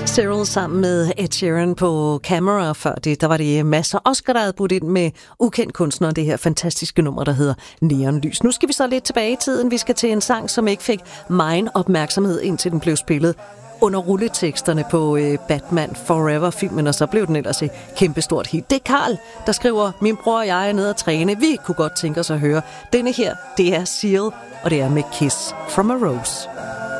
Cyril sammen med Ed Sheeran på Camera. Før det, der var det masser Oscar, der havde budt ind med ukendt kunstner, det her fantastiske nummer, der hedder Neonlys. Nu skal vi så lidt tilbage i tiden. Vi skal til en sang, som ikke fik megen opmærksomhed, indtil den blev spillet under rulleteksterne på Batman Forever-filmen, og så blev den ellers et kæmpestort hit. Det er Karl, der skriver, min bror og jeg er nede at træne. Vi kunne godt tænke os at høre. Denne her, det er Seal, og det er med Kiss from a Rose.